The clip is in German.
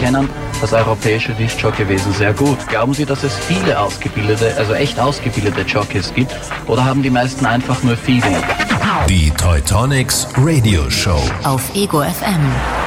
kennen das europäische Disc-Jockey-Wesen sehr gut. Glauben Sie, dass es viele ausgebildete, also echt ausgebildete Jockeys gibt? Oder haben die meisten einfach nur Feeling? Die Teutonics Radio Show auf Ego FM.